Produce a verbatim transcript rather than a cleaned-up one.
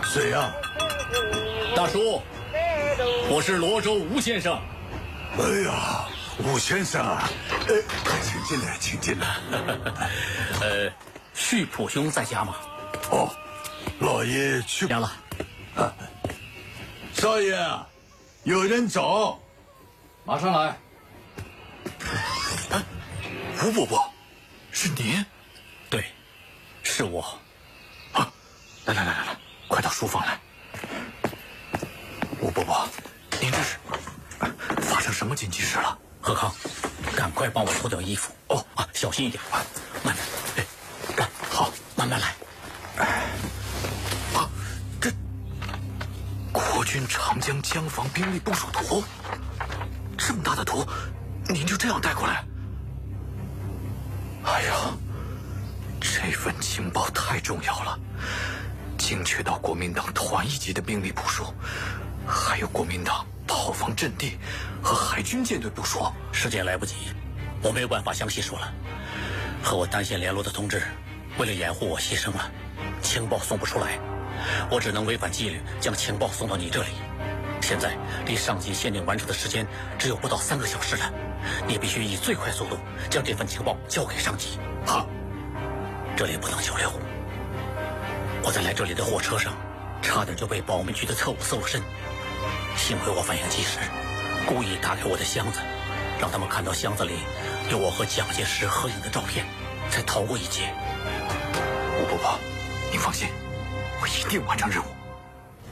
谁呀？ 大叔，我是罗州吴先生。 哎呀，吴先生啊，呃，请进来，请进来。 呃，旭普兄在家吗？ 哦，老爷去凉了。 啊，少爷，有人找， 马上来。 啊，吴伯伯，是您？对，是我。啊，来来来来来，快到书房来。吴伯伯，您这是发生什么紧急事了？贺康，赶快帮我脱掉衣服。哦啊，小心一点，慢点。哎，干好，慢慢来。啊，这国军长江江防兵力部署图，这么大的图，您就这样带过来？哎呀，这份情报太重要了，精确到国民党团一级的兵力部署，还有国民党炮防阵地和海军舰队部署。时间来不及，我没有办法详细说了。和我单线联络的同志，为了掩护我牺牲了，情报送不出来，我只能违反纪律，将情报送到你这里。现在离上级限定完成的时间只有不到三个小时了，你必须以最快速度将这份情报交给上级。好，这里不能久留。我在来这里的火车上，差点就被保密局的特务搜了身，幸亏我反应及时，故意打开我的箱子，让他们看到箱子里有我和蒋介石合影的照片，才逃过一劫。吴伯伯，您放心，我一定完成任务。